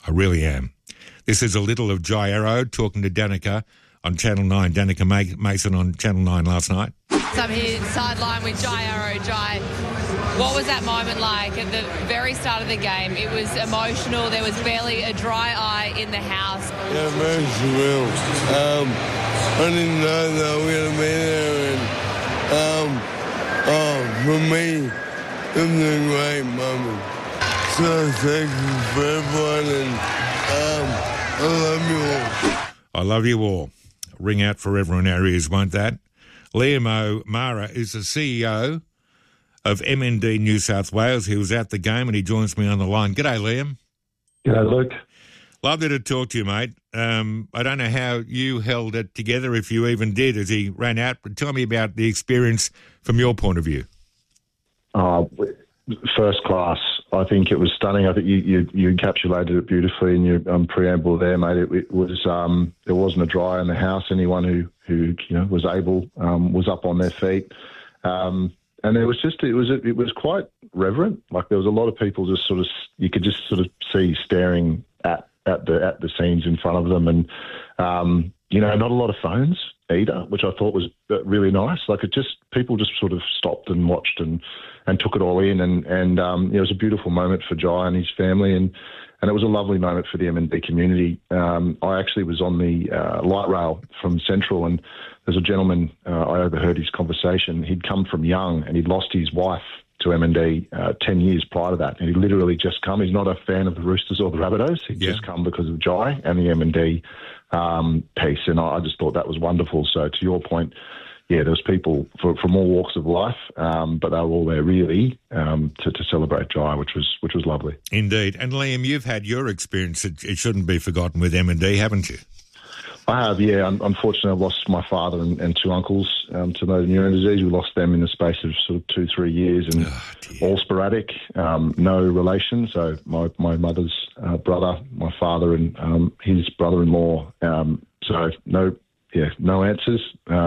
I really am. This is a little of Jai Arrow talking to Danica on Channel 9, Danica Mason on Channel 9 last night. So I'm here sideline with Jai Arrow. Jai, what was that moment like at the very start of the game? It was emotional. There was barely a dry eye in the house. Yeah, emotional. I didn't know that we were going to be there. And, for me, it was a great moment. So thank you for everyone, and I love you all. I love you all. Ring out forever in our ears, won't that? Liam O'Mara is the CEO of MND New South Wales. He was at the game and he joins me on the line. G'day, Liam. G'day, Luke. Lovely to talk to you, mate. I don't know how you held it together, if you even did, as he ran out, but tell me about the experience from your point of view. First class. I think it was stunning. I think you encapsulated it beautifully in your preamble there, mate. It was there wasn't a dry in the house. Anyone who was able was up on their feet, and it was quite reverent. Like there was a lot of people just sort of you could just sort of see staring at the scenes in front of them, and not a lot of phones either, which I thought was really nice. Like people just sort of stopped and watched and took it all in, and it was a beautiful moment for Jai and his family, and it was a lovely moment for the MND community. I actually was on the light rail from Central, and there's a gentleman, I overheard his conversation. He'd come from Young, and he'd lost his wife to MND 10 years prior to that, and he literally just come. He's not a fan of the Roosters or the Rabbitohs. He'd just come because of Jai and the MND piece, and I just thought that was wonderful. So to your point, yeah, there was people from all walks of life, but they were all there really to celebrate Jai, which was lovely. Indeed. And Liam, you've had your experience. It shouldn't be forgotten with M&D, haven't you? I have, yeah. Unfortunately, I've lost my father and two uncles to motor neuron disease. We lost them in the space of sort of 2-3 years, and all sporadic, no relation. So my mother's brother, my father, and his brother-in-law. So no answers.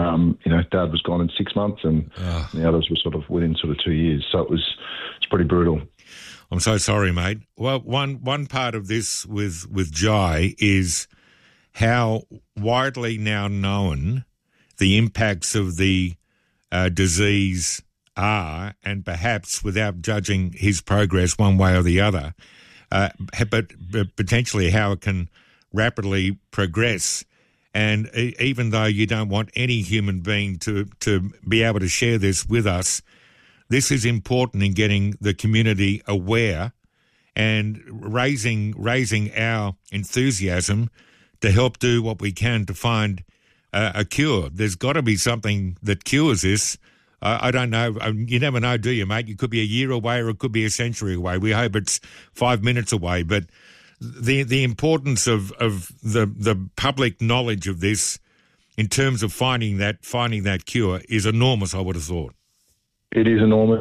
Dad was gone in 6 months, and the others were sort of within sort of 2 years. So it's pretty brutal. I'm so sorry, mate. Well, one part of this with Jai is how widely now known the impacts of the disease are, and perhaps without judging his progress one way or the other, but potentially how it can rapidly progress. And even though you don't want any human being to be able to share this with us, this is important in getting the community aware and raising our enthusiasm to help do what we can to find a cure. There's got to be something that cures this. I don't know. You never know, do you, mate? It could be a year away or it could be a century away. We hope it's 5 minutes away. But the importance of the public knowledge of this in terms of finding that cure is enormous, I would have thought. It is enormous.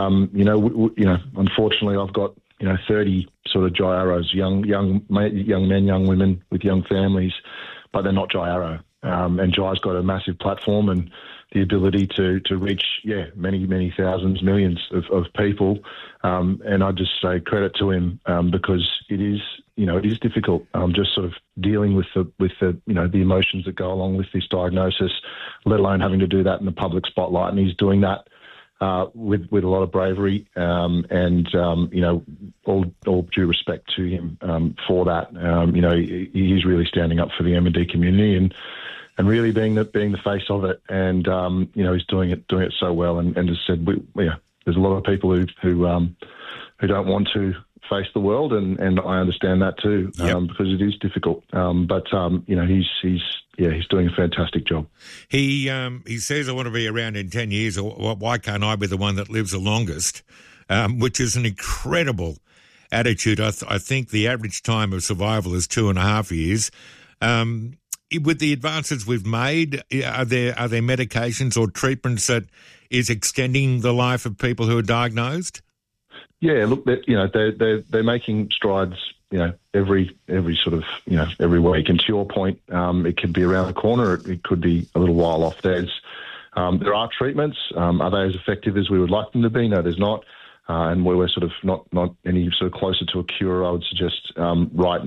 Unfortunately, I've got 30 sort of Jai Arrows, young men, young women with young families, but they're not Jai Arrow. And Jai's got a massive platform and the ability to reach, many thousands, millions of people. And I just say credit to him because it is difficult. Just sort of dealing with the emotions that go along with this diagnosis, let alone having to do that in the public spotlight. And he's doing that with a lot of bravery, and all due respect to him for that. He's really standing up for the M&D community and really being the face of it. And he's doing it so well. And as I said, there's a lot of people who don't want to face the world, and I understand that too, because it is difficult. But he's doing a fantastic job. He says, I want to be around in 10 years, or why can't I be the one that lives the longest, which is an incredible attitude. I think the average time of survival is 2.5 years. With the advances we've made, are there medications or treatments that is extending the life of people who are diagnosed? Yeah, look, they're making strides, every sort of, every week. And to your point, it could be around the corner. It could be a little while off. There are treatments. Are they as effective as we would like them to be? No, there's not. And we're sort of not any sort of closer to a cure, I would suggest, right